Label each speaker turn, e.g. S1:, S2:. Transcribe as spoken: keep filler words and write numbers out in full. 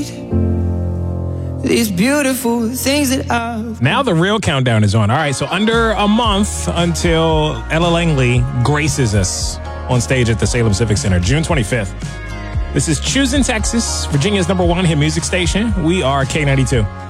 S1: need these beautiful things that I've...
S2: Now the real countdown is on. All right, so under a month until Ella Langley graces us on stage at the Salem Civic Center, June twenty-fifth. This is Choosing Texas, Virginia's number one hit music station. We are K ninety-two.